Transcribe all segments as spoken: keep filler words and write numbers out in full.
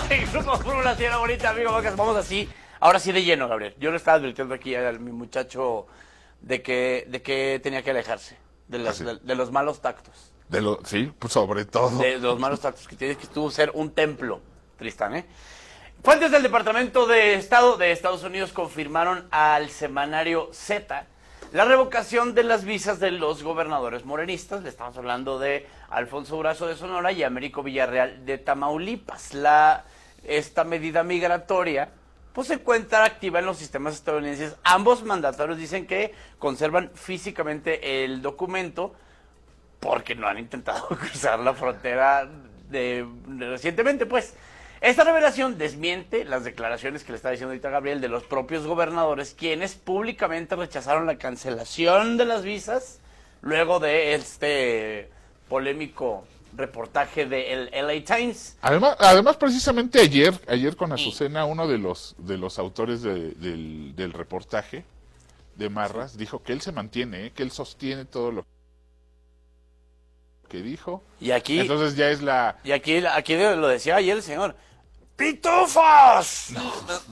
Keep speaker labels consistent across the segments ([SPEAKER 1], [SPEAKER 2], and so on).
[SPEAKER 1] Ay, Grupo Fórmula, señora bonita, amigo, vamos así, ahora sí de lleno, Gabriel. Yo le estaba advirtiendo aquí a mi muchacho de que, de que tenía que alejarse de, las,
[SPEAKER 2] ¿Ah, sí?
[SPEAKER 1] de, de los malos tactos.
[SPEAKER 2] De lo, sí, pues sobre todo.
[SPEAKER 1] De, de los malos tactos, que tienes que tú ser un templo, Tristán, ¿eh? Fuentes del Departamento de Estado de Estados Unidos confirmaron al semanario Z la revocación de las visas de los gobernadores morenistas. Le estamos hablando de Alfonso Durazo de Sonora y Américo Villarreal de Tamaulipas. La, esta medida migratoria pues se encuentra activa en los sistemas estadounidenses. Ambos mandatarios dicen que conservan físicamente el documento porque no han intentado cruzar la frontera de, de recientemente, pues. Esta revelación desmiente las declaraciones que le está diciendo ahorita Gabriel de los propios gobernadores, quienes públicamente rechazaron la cancelación de las visas luego de este polémico reportaje del L A Times.
[SPEAKER 2] Además, además precisamente ayer, ayer con Azucena, uno de los de los autores de, del, del reportaje de Marras, sí, dijo que él se mantiene, ¿eh? Que él sostiene todo lo que dijo.
[SPEAKER 1] Y aquí,
[SPEAKER 2] entonces ya es la...
[SPEAKER 1] Y aquí, aquí lo decía ayer el señor. ¡Pitufos!
[SPEAKER 2] No,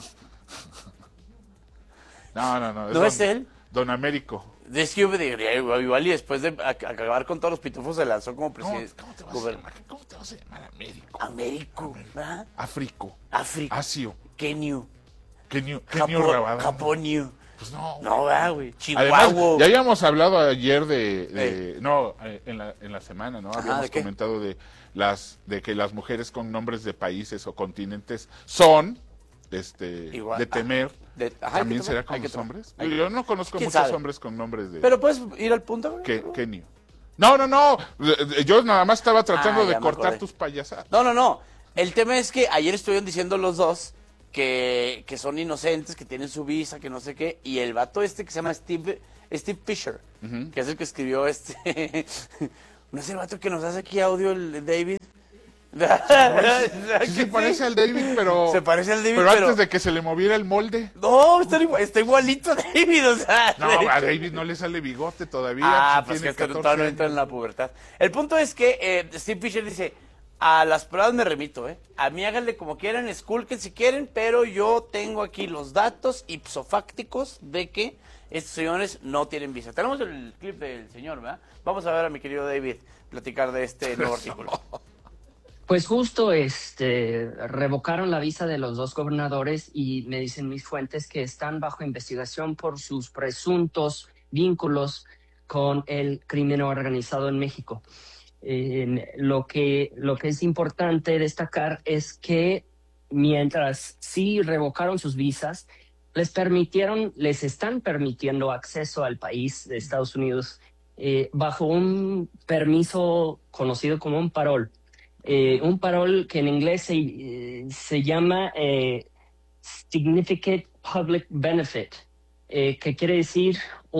[SPEAKER 2] no, no. No,
[SPEAKER 1] ¿No
[SPEAKER 2] don,
[SPEAKER 1] es él?
[SPEAKER 2] Don Américo.
[SPEAKER 1] Es que yo me diría, igual y después de acabar con todos los pitufos se lanzó como presidente.
[SPEAKER 2] ¿Cómo, cómo, te, vas a llamar, ¿Cómo te vas a llamar Américo?
[SPEAKER 1] Américo, ¿verdad?
[SPEAKER 2] Africo.
[SPEAKER 1] Áfrico.
[SPEAKER 2] Asio.
[SPEAKER 1] Kenio.
[SPEAKER 2] Kenio, Kenio Rabadán.
[SPEAKER 1] Japonio.
[SPEAKER 2] Pues no.
[SPEAKER 1] No, va, güey.
[SPEAKER 2] Chihuahua. Además, ya habíamos hablado ayer de, de
[SPEAKER 1] hey.
[SPEAKER 2] no, en la, en la semana, ¿no? Habíamos
[SPEAKER 1] Ajá, ¿de
[SPEAKER 2] comentado de las, de que las mujeres con nombres de países o continentes son, este, Igual, de temer. Ah, de, ajá, ¿también será con los hombres? Hay Yo no conozco muchos sabe? hombres con nombres de...
[SPEAKER 1] Pero puedes ir al punto, güey.
[SPEAKER 2] Que, Kenio. No, no, no. Yo nada más estaba tratando ah, de cortar tus payasadas.
[SPEAKER 1] No, no, no. El tema es que ayer estuvieron diciendo los dos que, que son inocentes, que tienen su visa, que no sé qué, y el vato este que se llama Steve, Steve Fisher, uh-huh. que es el que escribió este, no es el vato que nos hace aquí audio, el David.
[SPEAKER 2] Sí, se parece al David, pero
[SPEAKER 1] se parece al David,
[SPEAKER 2] pero, pero antes de que se le moviera el molde.
[SPEAKER 1] No, está, igual, está igualito a David, o sea.
[SPEAKER 2] No, a David no le sale bigote todavía.
[SPEAKER 1] Ah, pues que todavía no entra en la pubertad. El punto es que eh, Steve Fisher dice, a las pruebas me remito, ¿eh? A mí háganle como quieran, esculquen si quieren, pero yo tengo aquí los datos ipsofácticos de que estos señores no tienen visa. Tenemos el clip del señor, ¿verdad? Vamos a ver a mi querido David platicar de este nuevo artículo.
[SPEAKER 3] Pues justo este revocaron la visa de los dos gobernadores y me dicen mis fuentes que están bajo investigación por sus presuntos vínculos con el crimen organizado en México. Eh, lo que, lo que es importante destacar es que mientras sí revocaron sus visas, les permitieron, les están permitiendo acceso al país de Estados Unidos eh, bajo un permiso conocido como un parol. Eh, un parol que en inglés se, eh, se llama eh, Significant Public Benefit, eh, que quiere decir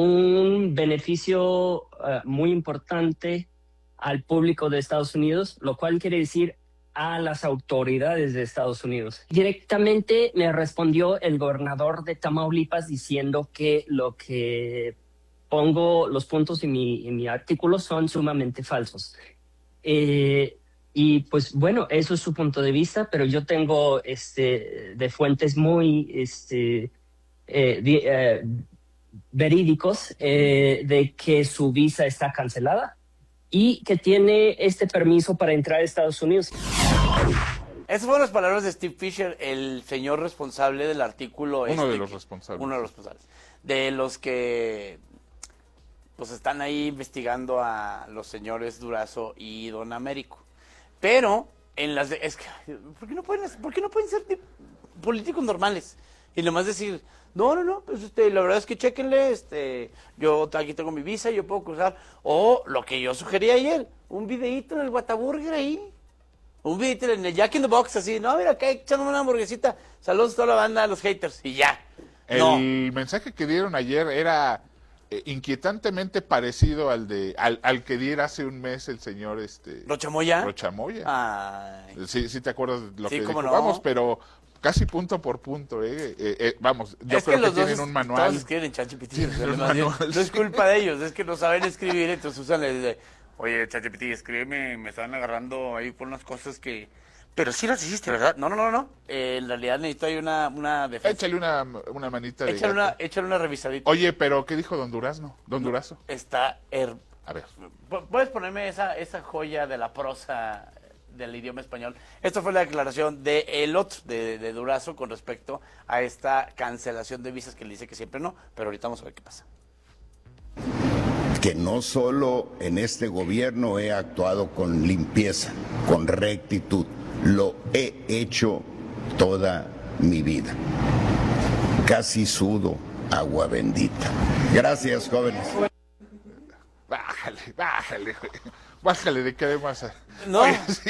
[SPEAKER 3] un beneficio uh, muy importante al público de Estados Unidos, lo cual quiere decir a las autoridades de Estados Unidos. Directamente me respondió el gobernador de Tamaulipas diciendo que lo que pongo, los puntos en mi, en mi artículo son sumamente falsos. Eh, y pues bueno, eso es su punto de vista, pero yo tengo este, de fuentes muy este, eh, de, eh, verídicos eh, de que su visa está cancelada y que tiene este permiso para entrar a Estados Unidos.
[SPEAKER 1] Esas fueron las palabras de Steve Fisher, el señor responsable del artículo.
[SPEAKER 2] Uno
[SPEAKER 1] este,
[SPEAKER 2] de los responsables.
[SPEAKER 1] Uno de los responsables. De los que pues están ahí investigando a los señores Durazo y Don Américo. Pero, en las... De, es que, ¿por qué no pueden, por qué no pueden ser políticos normales? Y nomás decir... No, no, no, pues este, la verdad es que chéquenle, este, yo aquí tengo mi visa, yo puedo cruzar. O lo que yo sugerí ayer, un videíto en el Whataburger ahí, un videíto en el Jack in the Box, así, no, mira, acá echándome una hamburguesita, saludos a toda la banda, a los haters, y ya.
[SPEAKER 2] El
[SPEAKER 1] no.
[SPEAKER 2] mensaje que dieron ayer era eh, inquietantemente parecido al de al, al que diera hace un mes el señor este
[SPEAKER 1] ¿Rochamoya?
[SPEAKER 2] Rochamoya.
[SPEAKER 1] Ay.
[SPEAKER 2] Sí, sí te acuerdas de lo
[SPEAKER 1] sí,
[SPEAKER 2] que dijo.
[SPEAKER 1] No.
[SPEAKER 2] Vamos, pero... Casi punto por punto, eh. eh, eh vamos, yo
[SPEAKER 1] es
[SPEAKER 2] creo
[SPEAKER 1] que,
[SPEAKER 2] que tienen
[SPEAKER 1] es,
[SPEAKER 2] un manual.
[SPEAKER 1] Todos escriben en ChatGPT.
[SPEAKER 2] Un
[SPEAKER 1] manual, no es culpa de ellos, es que no saben escribir, entonces usan el de, oye, ChatGPT, escríbeme, me están agarrando ahí por unas cosas que, Pero sí las hiciste, ¿verdad? No, no, no, no. Eh, en realidad necesito ahí una, una defensa.
[SPEAKER 2] Échale una, una manita de
[SPEAKER 1] échale una, échale una revisadita.
[SPEAKER 2] Oye, pero ¿qué dijo Don Durazno? Don Durazo.
[SPEAKER 1] Está... Her...
[SPEAKER 2] A ver.
[SPEAKER 1] ¿Puedes ponerme esa, esa joya de la prosa del idioma español? Esto fue la declaración de el otro, de, de Durazo, con respecto a esta cancelación de visas que le dice que siempre no, pero ahorita vamos a ver qué pasa.
[SPEAKER 4] Que no solo en este gobierno he actuado con limpieza, con rectitud, lo he hecho toda mi vida. Casi sudo agua bendita. Gracias, jóvenes.
[SPEAKER 2] Bájale, bájale, bájale de qué además.
[SPEAKER 1] No.
[SPEAKER 2] Oye, sí.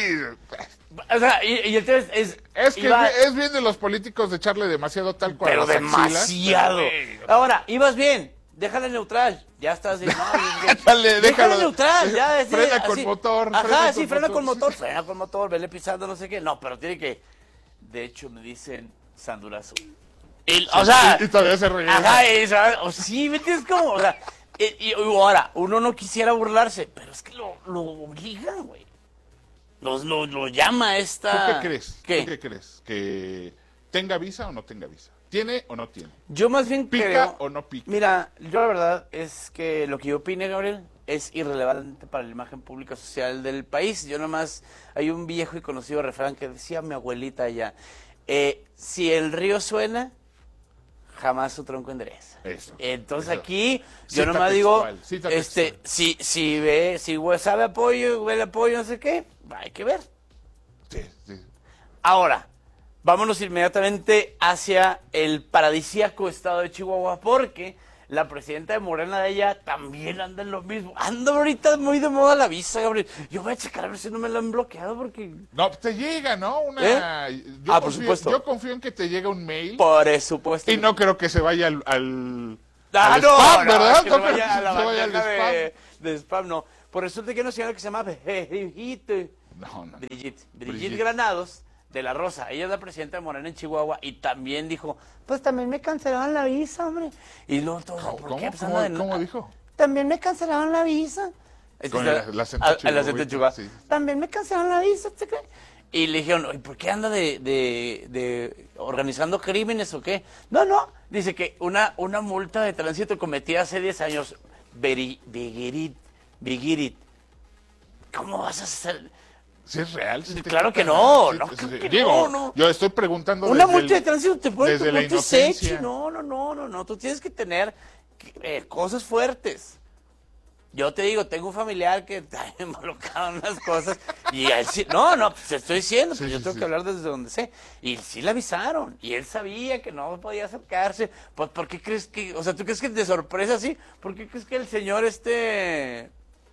[SPEAKER 1] O sea, y, y el tema es... Es,
[SPEAKER 2] es que
[SPEAKER 1] iba...
[SPEAKER 2] es bien de los políticos de echarle demasiado tal cual.
[SPEAKER 1] Pero demasiado. Pero, ahora, ibas bien. Déjala neutral, ya estás. No,
[SPEAKER 2] Dale, déjalo
[SPEAKER 1] neutral, ya.
[SPEAKER 2] Es, frena así. Con motor.
[SPEAKER 1] Ajá,
[SPEAKER 2] frena
[SPEAKER 1] sí,
[SPEAKER 2] con
[SPEAKER 1] frena
[SPEAKER 2] motor.
[SPEAKER 1] con motor, frena con motor, vele pisando, no sé qué. No, pero tiene que. De hecho, me dicen Sandurazo. El, o sea.
[SPEAKER 2] Y, y todavía se regresa.
[SPEAKER 1] Ajá, eso, o sí, ¿me entiendes cómo? O sea, y, y ahora, uno no quisiera burlarse, pero es que lo, lo obligan, güey. Lo, lo, lo llama esta.
[SPEAKER 2] ¿Tú qué crees?
[SPEAKER 1] ¿Qué?
[SPEAKER 2] ¿Tú qué crees? ¿Que tenga visa o no tenga visa? ¿Tiene o no tiene?
[SPEAKER 1] Yo más bien
[SPEAKER 2] ¿Pica
[SPEAKER 1] creo,
[SPEAKER 2] o no pica?
[SPEAKER 1] Mira, yo la verdad es que lo que yo opine, Gabriel, es irrelevante para la imagen pública social del país. Yo nomás, hay un viejo y conocido refrán que decía mi abuelita allá, eh, si el río suena, jamás su tronco endereza.
[SPEAKER 2] Eso.
[SPEAKER 1] Entonces
[SPEAKER 2] eso.
[SPEAKER 1] aquí,
[SPEAKER 2] Cita
[SPEAKER 1] yo nomás digo,
[SPEAKER 2] Cita
[SPEAKER 1] este,
[SPEAKER 2] textual.
[SPEAKER 1] si, si ve, si sabe apoyo, ve el apoyo, no sé qué, hay que ver.
[SPEAKER 2] Sí, sí.
[SPEAKER 1] Ahora, vámonos inmediatamente hacia el paradisíaco estado de Chihuahua, porque la presidenta de Morena de ella también anda en lo mismo. Anda ahorita muy de moda la visa, Gabriel. Yo voy a checar a ver si no me la han bloqueado, porque...
[SPEAKER 2] No, te llega, ¿no? Una...
[SPEAKER 1] ¿Eh?
[SPEAKER 2] Yo
[SPEAKER 1] Ah,
[SPEAKER 2] confío,
[SPEAKER 1] por supuesto.
[SPEAKER 2] Yo confío en que te llegue un mail.
[SPEAKER 1] Por supuesto.
[SPEAKER 2] Y no creo que se vaya al... al...
[SPEAKER 1] Ah,
[SPEAKER 2] al
[SPEAKER 1] no,
[SPEAKER 2] spam,
[SPEAKER 1] no,
[SPEAKER 2] ¿verdad?
[SPEAKER 1] que
[SPEAKER 2] No
[SPEAKER 1] no
[SPEAKER 2] creo
[SPEAKER 1] vaya a la
[SPEAKER 2] que se vaya al
[SPEAKER 1] bandeja de,
[SPEAKER 2] spam.
[SPEAKER 1] de spam, no. Pues resulta que hay una señora que se llama Brigitte,
[SPEAKER 2] No, no.
[SPEAKER 1] Brigitte, Brigitte
[SPEAKER 2] Brigitte.
[SPEAKER 1] Granados, de La Rosa. Ella es la presidenta de Morena en Chihuahua y también dijo, pues también me cancelaron la visa, hombre. Y luego todo,
[SPEAKER 2] ¿Cómo,
[SPEAKER 1] ¿por
[SPEAKER 2] cómo,
[SPEAKER 1] qué? Pues
[SPEAKER 2] cómo,
[SPEAKER 1] anda de-
[SPEAKER 2] cómo dijo?
[SPEAKER 1] También me cancelaron la visa.
[SPEAKER 2] Con el, el acento
[SPEAKER 1] a- el
[SPEAKER 2] chihuahuense,
[SPEAKER 1] acento chihuahua.
[SPEAKER 2] sí.
[SPEAKER 1] También me cancelaron la visa, ¿usted cree? Y le dijeron, ¿y por qué anda de, de, de organizando crímenes o qué? No, no, dice que una, una multa de tránsito cometida hace diez años. Beri- Begirit, Begirit. ¿Cómo vas a hacer?
[SPEAKER 2] ¿Sí es real? ¿Sí te
[SPEAKER 1] Claro que
[SPEAKER 2] quitan?
[SPEAKER 1] no,
[SPEAKER 2] Sí,
[SPEAKER 1] no,
[SPEAKER 2] sí,
[SPEAKER 1] creo
[SPEAKER 2] sí.
[SPEAKER 1] que
[SPEAKER 2] Digo,
[SPEAKER 1] no, no.
[SPEAKER 2] yo estoy preguntando
[SPEAKER 1] Una
[SPEAKER 2] desde
[SPEAKER 1] multa
[SPEAKER 2] el-
[SPEAKER 1] de tránsito te puede
[SPEAKER 2] desde la
[SPEAKER 1] no te eche.
[SPEAKER 2] inocencia.
[SPEAKER 1] No, no, no, no, no. Tú tienes que tener eh, cosas fuertes. Yo te digo, tengo un familiar que está involucrado en unas cosas y él sí, no, no, pues te estoy diciendo,
[SPEAKER 2] Sí,
[SPEAKER 1] pues yo
[SPEAKER 2] sí,
[SPEAKER 1] tengo
[SPEAKER 2] sí.
[SPEAKER 1] que hablar desde donde sé. Y sí le avisaron y él sabía que no podía acercarse. Pues, ¿por qué crees que, o sea, tú crees que de sorpresa sí? ¿Por qué crees que el señor este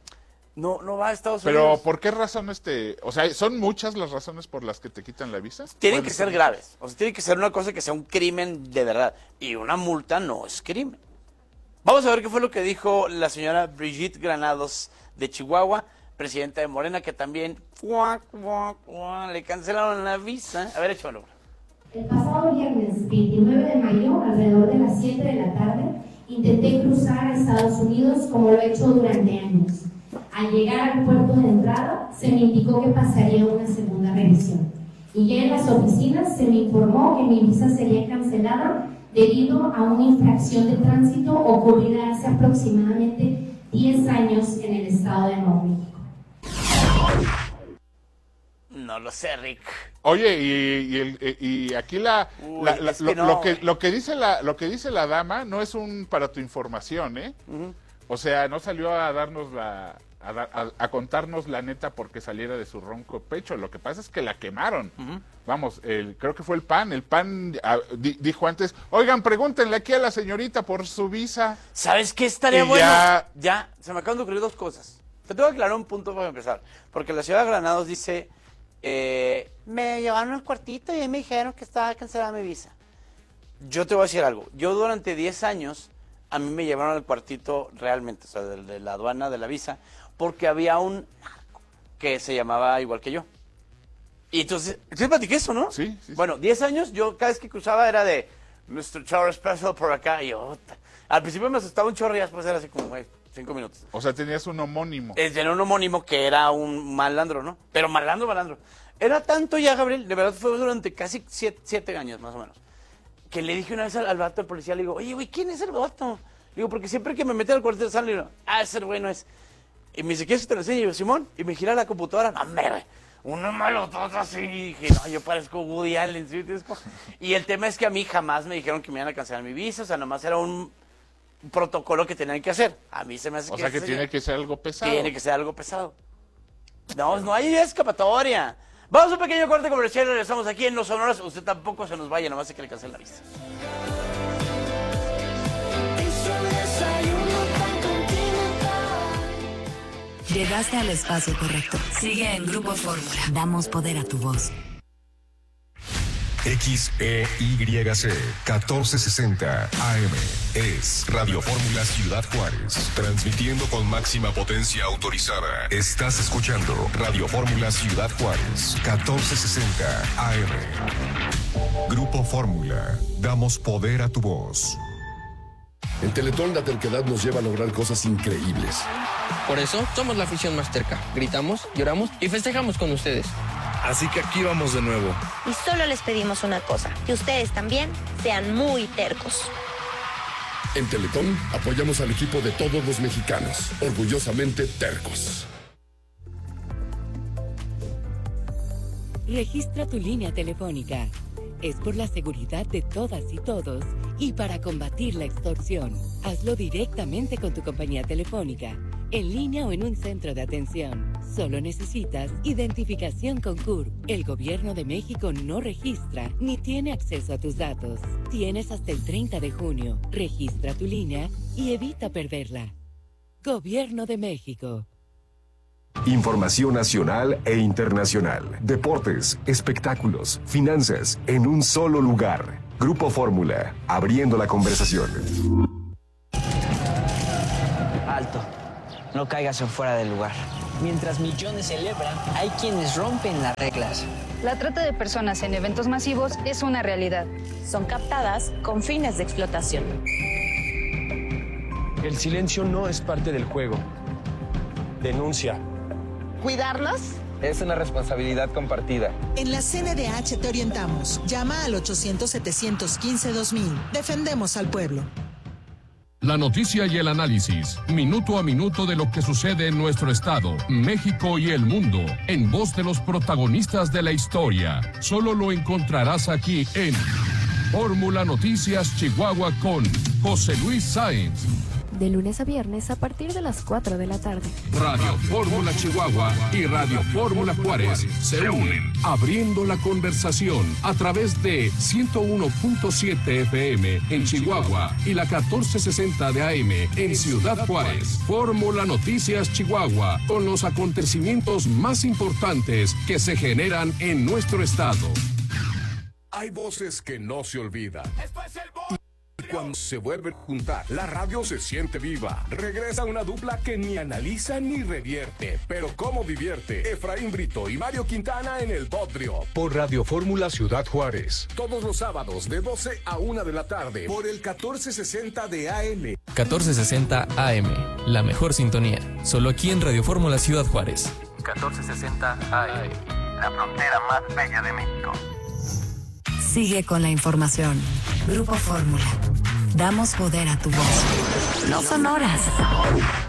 [SPEAKER 1] no, no va a Estados
[SPEAKER 2] Pero,
[SPEAKER 1] Unidos?
[SPEAKER 2] ¿por qué razón este...? O sea, ¿son muchas las razones por las que te quitan la visa?
[SPEAKER 1] Tienen
[SPEAKER 2] Pueden
[SPEAKER 1] que ser graves, o sea, tiene que ser una cosa que sea un crimen de verdad. Y una multa no es crimen. Vamos a ver qué fue lo que dijo la señora Brigitte Granados de Chihuahua, presidenta de Morena, que también ¡fuac, fuac, fuac! Le cancelaron la visa. A ver, échalo.
[SPEAKER 5] El pasado viernes veintinueve de mayo, alrededor de las siete de la tarde, intenté cruzar a Estados Unidos como lo he hecho durante años. Al llegar al puerto de entrada, se me indicó que pasaría una segunda revisión. Y ya en las oficinas se me informó que mi visa sería cancelada debido a una infracción de tránsito ocurrida hace aproximadamente diez años en el estado de Nuevo México.
[SPEAKER 1] No lo sé, Rick.
[SPEAKER 2] Oye, y, y, el- y aquí la,
[SPEAKER 1] Uy,
[SPEAKER 2] la- la-
[SPEAKER 1] es que
[SPEAKER 2] lo,
[SPEAKER 1] no,
[SPEAKER 2] lo que
[SPEAKER 1] güey.
[SPEAKER 2] lo que dice la lo que dice la dama no es un para tu información, ¿eh? O sea, no salió a darnos la a, dar- a- a contarnos la neta porque saliera de su ronco pecho. Lo que pasa es que la quemaron. Vamos, el, creo que fue el PAN. El PAN ah, di- dijo antes, oigan, pregúntenle aquí a la señorita por su visa.
[SPEAKER 1] ¿Sabes qué estaría
[SPEAKER 2] Y
[SPEAKER 1] bueno?
[SPEAKER 2] ya-
[SPEAKER 1] Ya, se me acaban de ocurrir dos cosas. Te tengo que aclarar un punto para empezar. Porque la ciudad de Granados dice, eh, me llevaron al cuartito y ahí me dijeron que estaba cancelada mi visa. Yo te voy a decir algo. Yo durante diez años, a mí me llevaron al cuartito realmente, o sea, de, de la aduana de la visa, porque había un narco que se llamaba igual que yo. Y entonces, ¿te platiqué eso, no?
[SPEAKER 2] Sí, sí, sí.
[SPEAKER 1] Bueno, diez años, yo cada vez que cruzaba era de mister Charles Special por acá, y yo, ta- al principio me asustaba un chorro y después era así como, güey, cinco minutos.
[SPEAKER 2] O sea, tenías un homónimo.
[SPEAKER 1] Eh, Tenía un homónimo que era un malandro, ¿no? Pero malandro, malandro. Era tanto ya, Gabriel, de verdad fue durante casi siete, siete años más o menos, que le dije una vez al, al vato, al policía, le digo, oye, güey, ¿quién es el vato? Le digo, porque siempre que me meten al cuartel de sal, le digo, ah, ese güey no es. Y me dice, ¿quieres que te lo enseñe? Y yo, Simón, y me gira la computadora, no, hombre, güey, uno malo todo así. Y dije, no, yo parezco Woody Allen. ¿Sí? Y el tema es que a mí jamás me dijeron que me iban a cancelar mi visa, o sea, nomás era un protocolo que tenían que hacer. A mí se me hace
[SPEAKER 2] o
[SPEAKER 1] que...
[SPEAKER 2] O sea, que tiene que ser algo pesado.
[SPEAKER 1] Tiene que ser algo pesado. No, no hay escapatoria. Vamos a un pequeño corte comercial y regresamos aquí en Los Sonoras. Usted tampoco se nos vaya, nomás hay que le cancelen la visa.
[SPEAKER 6] Llegaste al espacio correcto. Sigue en Grupo Fórmula. Damos poder a tu voz.
[SPEAKER 7] X E Y C catorce sesenta A M es Radio Fórmula Ciudad Juárez, transmitiendo con máxima potencia autorizada. Estás escuchando Radio Fórmula Ciudad Juárez, catorce sesenta A M. Grupo Fórmula, damos poder a tu voz.
[SPEAKER 8] En Teletón la terquedad nos lleva a lograr cosas increíbles.
[SPEAKER 9] Por eso somos la afición más terca. Gritamos, lloramos y festejamos con ustedes.
[SPEAKER 10] Así que aquí vamos de nuevo.
[SPEAKER 11] Y solo les pedimos una cosa, que ustedes también sean muy tercos.
[SPEAKER 8] En Teletón apoyamos al equipo de todos los mexicanos, orgullosamente tercos.
[SPEAKER 12] Registra tu línea telefónica. Es por la seguridad de todas y todos y para combatir la extorsión. Hazlo directamente con tu compañía telefónica, en línea o en un centro de atención. Solo necesitas identificación con C U R. El Gobierno de México no registra ni tiene acceso a tus datos. Tienes hasta el treinta de junio. Registra tu línea y evita perderla. Gobierno de México.
[SPEAKER 7] Información nacional e internacional, deportes, espectáculos, finanzas, en un solo lugar. Grupo Fórmula, abriendo la conversación.
[SPEAKER 13] Alto, no caigas en fuera del lugar. Mientras millones celebran, hay quienes rompen las reglas.
[SPEAKER 14] La trata de personas en eventos masivos es una realidad.
[SPEAKER 15] Son captadas con fines de explotación.
[SPEAKER 16] El silencio no es parte del juego. Denuncia.
[SPEAKER 17] ¿Cuidarlos?
[SPEAKER 18] Es una responsabilidad compartida.
[SPEAKER 19] En la C N D H te orientamos. Llama al ochocientos, setecientos quince, dos mil. Defendemos al pueblo.
[SPEAKER 20] La noticia y el análisis, minuto a minuto de lo que sucede en nuestro estado, México y el mundo, en voz de los protagonistas de la historia. Solo lo encontrarás aquí en Fórmula Noticias Chihuahua con José Luis Sáenz.
[SPEAKER 21] De lunes a viernes a partir de las cuatro de la tarde.
[SPEAKER 20] Radio Fórmula Chihuahua y Radio Fórmula Juárez se unen, abriendo la conversación a través de ciento uno punto siete F M en Chihuahua y la catorce sesenta de A M en Ciudad Juárez. Fórmula Noticias Chihuahua, con los acontecimientos más importantes que se generan en nuestro estado.
[SPEAKER 22] Hay voces que no se olvidan. Cuando se vuelven a juntar, la radio se siente viva. Regresa una dupla que ni analiza ni revierte, pero cómo divierte. Efraín Brito y Mario Quintana en El Bodrio.
[SPEAKER 23] Por Radio Fórmula Ciudad Juárez.
[SPEAKER 22] Todos los sábados de doce a una de la tarde. Por el catorce sesenta de A M.
[SPEAKER 24] catorce sesenta A M, la mejor sintonía. Solo aquí en Radio Fórmula Ciudad Juárez.
[SPEAKER 25] catorce sesenta A M, la frontera más bella de México.
[SPEAKER 6] Sigue con la información. Grupo Fórmula. Damos poder a tu voz. No son horas.